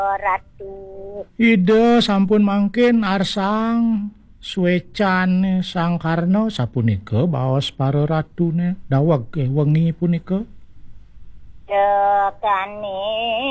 Ratu. Ide sampun mangkin arsang suecan sang Karno sapunika baos para ratune daweg wengi punika. Dekane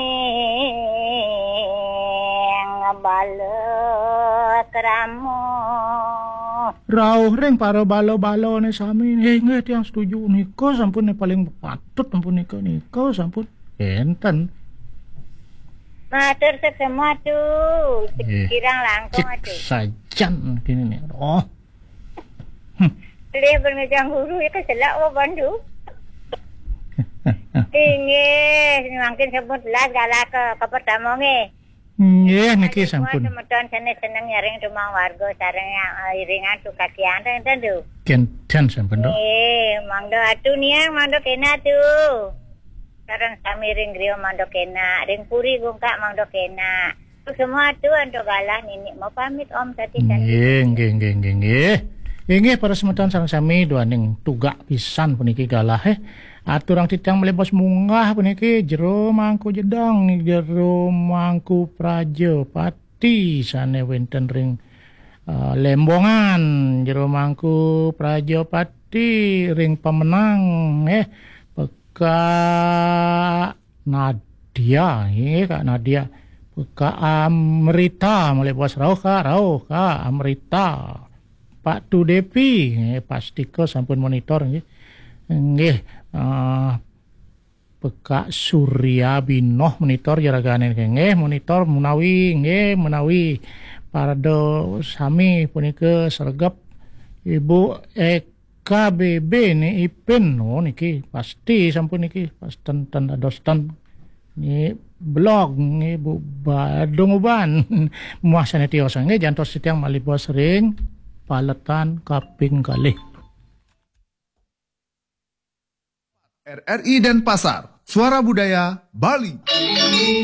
ngabale kramo. Rauh ring para balo-balone sami nggih tiyang setuju nika sampun paling patut ampun nika sampun enten. Matur semua tuh. Kirang langkung Cik atuh. sajan kini nih. Oh. Dia berngejang guru ya keselak apa bandu. Inggih, mungkin sebut las galak ke pertama nggih. Nggih niki sampun. Teman-teman seneng nyaring rumah warga sareng iringan tukakian enten tuh. Kenten sampun dok. Mangdo atuh nih, mangdo kena tuh. Sareng sami ring griyo mangdo kena, ring puri gungkak mangdo kena. Semua tuh untuk galah nini mau pamit Om tadi kan. Nggih. Nggih para semeton sareng sami duaning tugak pisan puniki galah aturang titang melebos munggah puniki jero mangku jedang jero mangku praja pati sane wenten ring lembongan jero mangku praja pati ring pemenang Kak Nadia, Kak Nadia, Kak Amrita, mulai bos rauh Kak Amrita, Pak Tudepi, pasti ke sampun monitor nggih, Kak Surya Binoh monitor jaragane nggih, monitor menawi pardo sami punika sregep Ibu KBB nih Ipin niki pasti sampun niki pas ten adostan ni blog ni Bu Badung Uban muasane tiosa nggih jantos setiang malipo sering paletan kaping kalih. RRI Denpasar, Suara Budaya Bali.